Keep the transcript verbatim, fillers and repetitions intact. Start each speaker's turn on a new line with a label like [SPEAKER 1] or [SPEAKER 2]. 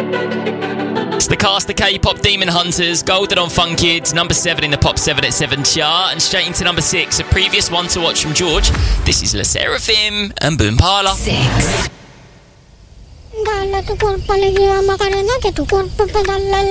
[SPEAKER 1] It's the cast, the K-pop Demon Hunters, Golden on Fun Kids, number seven in the Pop seven at seven chart, and straight into number six, a previous one to watch from George. This is Le Seraphim and Boom Parla.
[SPEAKER 2] Six. Dala tu cuerpo le lleva Macarena, que tu cuerpo pedala.